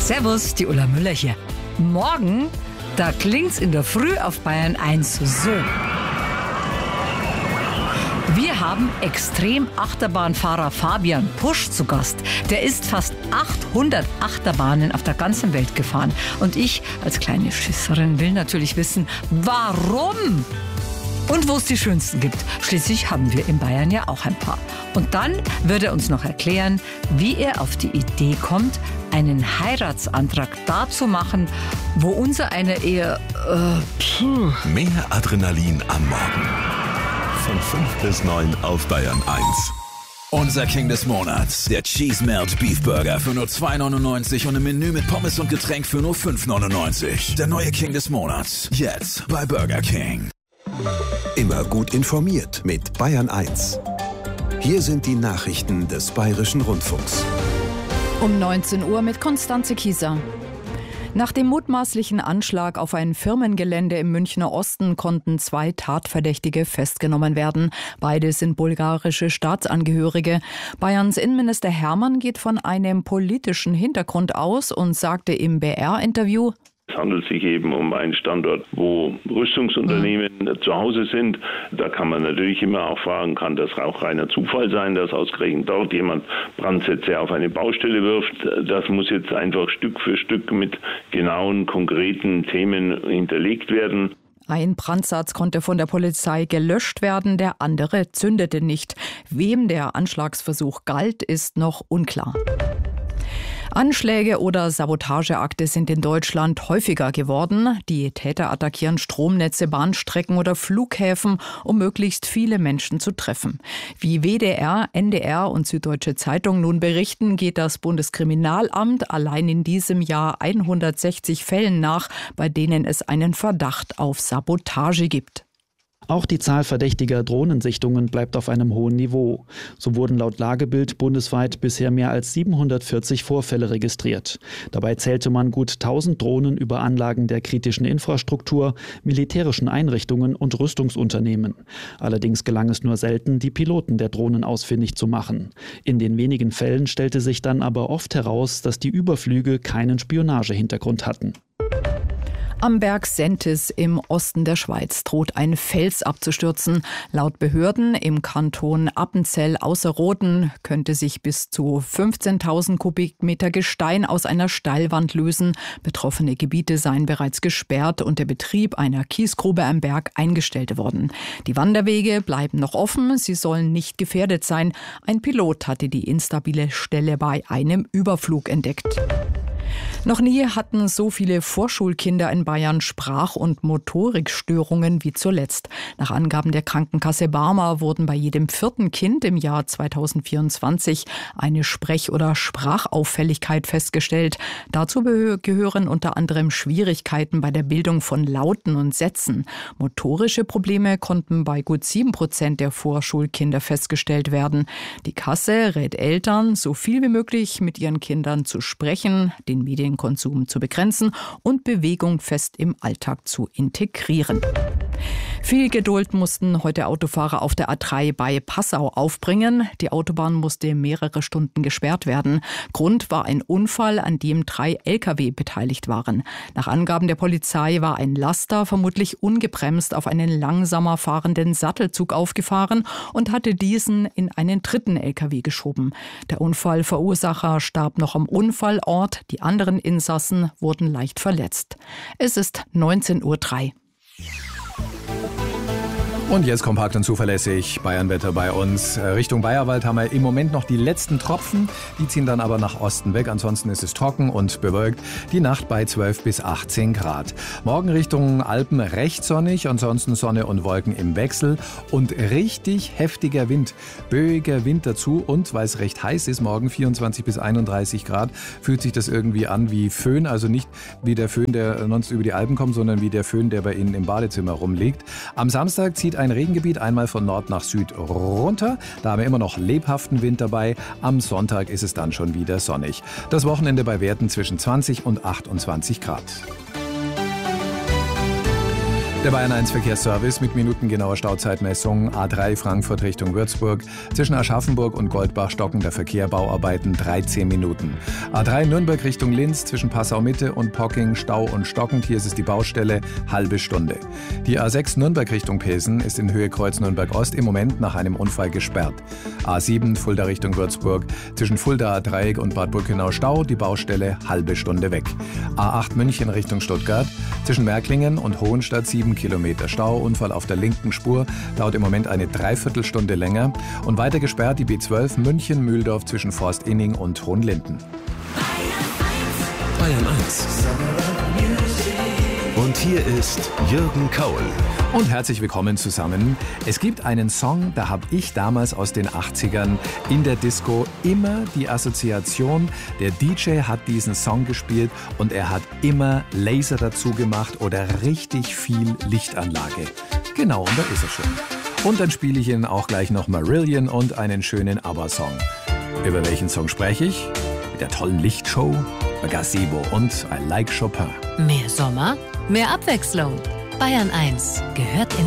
Servus, die Ulla Müller hier. Morgen, da klingt's in der Früh auf Bayern 1 so. Wir haben Extrem-Achterbahnfahrer Fabian Pusch zu Gast. Der ist fast 800 Achterbahnen auf der ganzen Welt gefahren. Und ich als kleine Schisserin will natürlich wissen, warum? Und wo es die schönsten gibt. Schließlich haben wir in Bayern ja auch ein paar. Und dann wird er uns noch erklären, wie er auf die Idee kommt, einen Heiratsantrag da zu machen, wo unser einer eher... Mehr Adrenalin am Morgen. Von 5 bis 9 auf Bayern 1. Unser King des Monats, der Cheese Melt Beef Burger für nur 2,99 und ein Menü mit Pommes und Getränk für nur 5,99. Der neue King des Monats, jetzt bei Burger King. Immer gut informiert mit Bayern 1. Hier sind die Nachrichten des Bayerischen Rundfunks. Um 19 Uhr mit Konstanze Kieser. Nach dem mutmaßlichen Anschlag auf ein Firmengelände im Münchner Osten konnten 2 Tatverdächtige festgenommen werden. Beide sind bulgarische Staatsangehörige. Bayerns Innenminister Hermann geht von einem politischen Hintergrund aus und sagte im BR-Interview: Es handelt sich eben um einen Standort, wo Rüstungsunternehmen zu Hause sind. Da kann man natürlich immer auch fragen, kann das auch reiner Zufall sein, dass ausgerechnet dort jemand Brandsätze auf eine Baustelle wirft. Das muss jetzt einfach Stück für Stück mit genauen, konkreten Themen hinterlegt werden. Ein Brandsatz konnte von der Polizei gelöscht werden, der andere zündete nicht. Wem der Anschlagsversuch galt, ist noch unklar. Anschläge oder Sabotageakte sind in Deutschland häufiger geworden. Die Täter attackieren Stromnetze, Bahnstrecken oder Flughäfen, um möglichst viele Menschen zu treffen. Wie WDR, NDR und Süddeutsche Zeitung nun berichten, geht das Bundeskriminalamt allein in diesem Jahr 160 Fällen nach, bei denen es einen Verdacht auf Sabotage gibt. Auch die Zahl verdächtiger Drohnensichtungen bleibt auf einem hohen Niveau. So wurden laut Lagebild bundesweit bisher mehr als 740 Vorfälle registriert. Dabei zählte man gut 1000 Drohnen über Anlagen der kritischen Infrastruktur, militärischen Einrichtungen und Rüstungsunternehmen. Allerdings gelang es nur selten, die Piloten der Drohnen ausfindig zu machen. In den wenigen Fällen stellte sich dann aber oft heraus, dass die Überflüge keinen Spionagehintergrund hatten. Am Berg Sentis im Osten der Schweiz droht ein Fels abzustürzen. Laut Behörden im Kanton Appenzell Ausserrhoden könnte sich bis zu 15.000 Kubikmeter Gestein aus einer Steilwand lösen. Betroffene Gebiete seien bereits gesperrt und der Betrieb einer Kiesgrube am Berg eingestellt worden. Die Wanderwege bleiben noch offen, sie sollen nicht gefährdet sein. Ein Pilot hatte die instabile Stelle bei einem Überflug entdeckt. Noch nie hatten so viele Vorschulkinder in Bayern Sprach- und Motorikstörungen wie zuletzt. Nach Angaben der Krankenkasse Barmer wurden bei jedem 4. Kind im Jahr 2024 eine Sprech- oder Sprachauffälligkeit festgestellt. Dazu gehören unter anderem Schwierigkeiten bei der Bildung von Lauten und Sätzen. Motorische Probleme konnten bei gut 7% der Vorschulkinder festgestellt werden. Die Kasse rät Eltern, so viel wie möglich mit ihren Kindern zu sprechen, den Medienkonsum zu begrenzen und Bewegung fest im Alltag zu integrieren. Viel Geduld mussten heute Autofahrer auf der A3 bei Passau aufbringen. Die Autobahn musste mehrere Stunden gesperrt werden. Grund war ein Unfall, an dem 3 Lkw beteiligt waren. Nach Angaben der Polizei war ein Laster vermutlich ungebremst auf einen langsamer fahrenden Sattelzug aufgefahren und hatte diesen in einen 3. Lkw geschoben. Der Unfallverursacher starb noch am Unfallort. Die anderen Insassen wurden leicht verletzt. Es ist 19:03 Uhr. Und jetzt kompakt und zuverlässig Bayernwetter bei uns. Richtung Bayerwald haben wir im Moment noch die letzten Tropfen. Die ziehen dann aber nach Osten weg. Ansonsten ist es trocken und bewölkt. Die Nacht bei 12 bis 18 Grad. Morgen Richtung Alpen recht sonnig. Ansonsten Sonne und Wolken im Wechsel. Und richtig heftiger Wind. Böiger Wind dazu. Und weil es recht heiß ist, morgen 24 bis 31 Grad, fühlt sich das irgendwie an wie Föhn. Also nicht wie der Föhn, der sonst über die Alpen kommt, sondern wie der Föhn, der bei Ihnen im Badezimmer rumliegt. Am Samstag zieht ein Regengebiet einmal von Nord nach Süd runter. Da haben wir immer noch lebhaften Wind dabei. Am Sonntag ist es dann schon wieder sonnig. Das Wochenende bei Werten zwischen 20 und 28 Grad. Der Bayern 1 Verkehrsservice mit minutengenauer Stauzeitmessung. A3 Frankfurt Richtung Würzburg. Zwischen Aschaffenburg und Goldbach stocken der Verkehr, Bauarbeiten 13 Minuten. A3 Nürnberg Richtung Linz zwischen Passau Mitte und Pocking Stau und stockend. Hier ist es die Baustelle, halbe Stunde. Die A6 Nürnberg Richtung Pilsen ist in Höhe Kreuz Nürnberg Ost im Moment nach einem Unfall gesperrt. A7 Fulda Richtung Würzburg zwischen Fuldaer Dreieck und Bad Brückenau Stau, die Baustelle halbe Stunde weg. A8 München Richtung Stuttgart zwischen Märklingen und Hohenstadt 7 Kilometer Stau, Unfall auf der linken Spur, dauert im Moment eine Dreiviertelstunde länger. Und weiter gesperrt die B12 München-Mühldorf zwischen Forst-Inning und Hohenlinden. Bayern 1. Und hier ist Jürgen Kaul. Und herzlich willkommen zusammen. Es gibt einen Song, da habe ich damals aus den 80ern in der Disco immer die Assoziation, der DJ hat diesen Song gespielt und er hat immer Laser dazu gemacht oder richtig viel Lichtanlage. Genau, und da ist er schon. Und dann spiele ich Ihnen auch gleich noch Marillion und einen schönen ABBA-Song. Über welchen Song spreche ich? Mit der tollen Lichtshow, Gazebo und I Like Chopin. Mehr Sommer, mehr Abwechslung. Bayern 1 gehört in